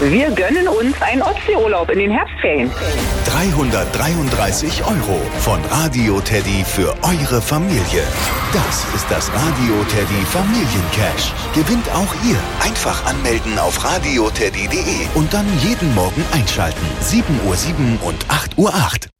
Wir gönnen uns einen Ostseeurlaub in den Herbstferien. 333 € von Radio Teddy für eure Familie. Das ist das Radio Teddy Familiencash. Gewinnt auch ihr. Einfach anmelden auf radioteddy.de und dann jeden Morgen einschalten. 7:07 und 8:08 Uhr.